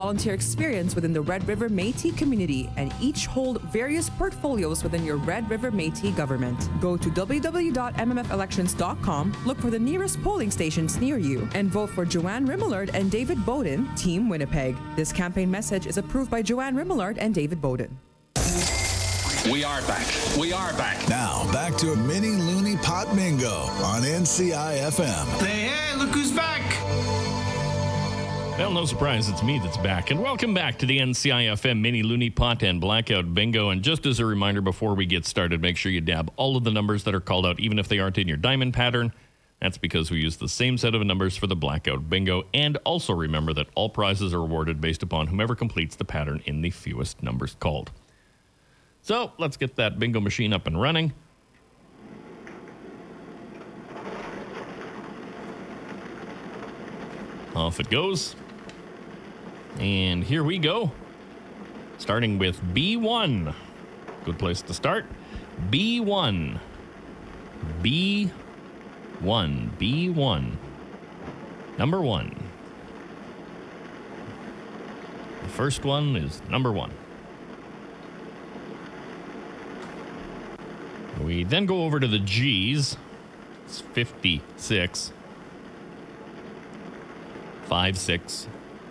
volunteer experience within the Red River Métis community, and each hold various portfolios within your Red River Métis government. Go to www.mmfelections.com, look for the nearest polling stations near you, and vote for Joanne Rimillard and David Bowden, Team Winnipeg. This campaign message is approved by Joanne Rimillard and David Bowden. We are back. We are back. Now, back to Mini Looney Pot Bingo on NCI-FM. Hey, look who's back. Well, no surprise, it's me that's back. And welcome back to the NCI-FM Mini Looney Pot and Blackout Bingo. And just as a reminder before we get started, make sure you dab all of the numbers that are called out, even if they aren't in your diamond pattern. That's because we use the same set of numbers for the Blackout Bingo. And also remember that all prizes are awarded based upon whomever completes the pattern in the fewest numbers called. So, let's get that bingo machine up and running. Off it goes. And here we go. Starting with B1. Good place to start. B1. B1. B1. Number 1. The first one is number 1. We then go over to the G's. It's 56. 56.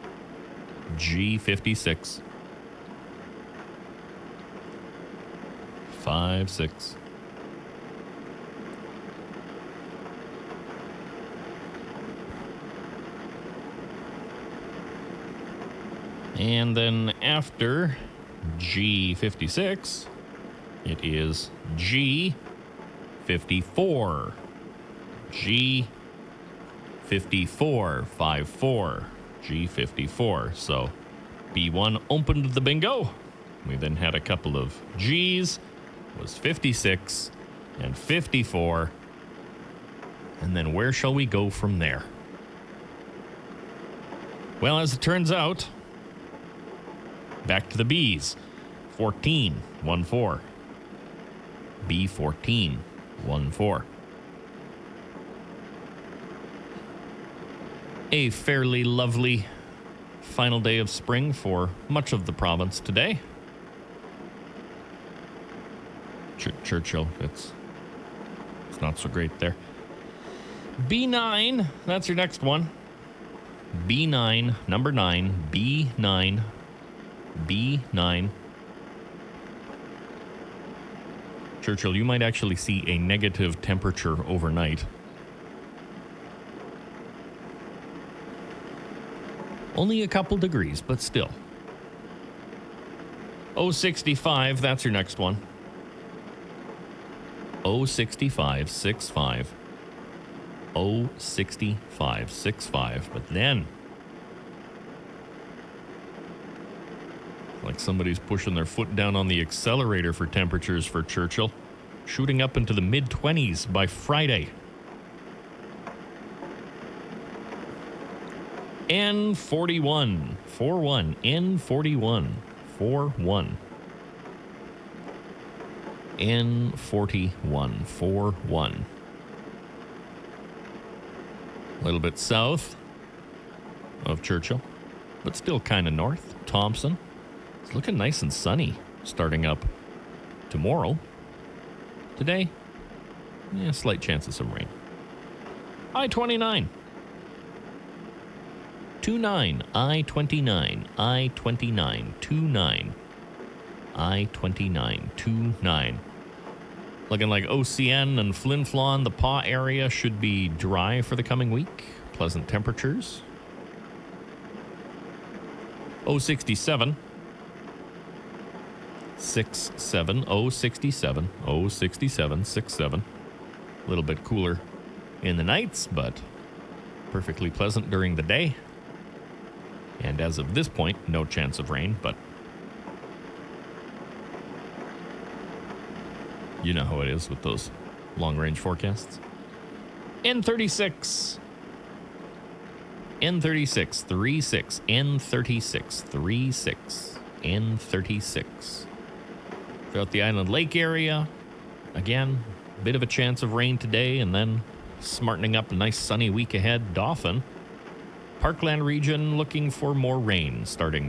G56. 56. And then after G56, it is G54. G54. 54. G54. So B1 opened the bingo. We then had a couple of G's. It was 56 and 54. And then where shall we go from there? Well, as it turns out, back to the B's. 14. 1-4. B14, 1-4. A fairly lovely final day of spring for much of the province today. Churchill, it's not so great there. B9, that's your next one. B9, number 9, B9, B9. Churchill, you might actually see a negative temperature overnight. Only a couple degrees, but still. 065, that's your next one. 065, 65. 065, 65. But then, like somebody's pushing their foot down on the accelerator for temperatures for Churchill. Shooting up into the mid-20s by Friday. N41, 41, N41, 41. N41, 41. A little bit south of Churchill, but still kind of north. Thompson. It's looking nice and sunny starting up tomorrow. Today, slight chance of some rain. I-29. 29. I-29. I-29. 29. I-29. 29. Looking like OCN and Flin Flon, the Paw area should be dry for the coming week. Pleasant temperatures. 067. 67. 067. 067. 67. A little bit cooler in the nights, but perfectly pleasant during the day. And as of this point, no chance of rain, but you know how it is with those long-range forecasts. N36. N36. 36. N36. 36. N36. Throughout the Island Lake area, again, a bit of a chance of rain today, and then smartening up a nice sunny week ahead. Dauphin. Parkland region looking for more rain starting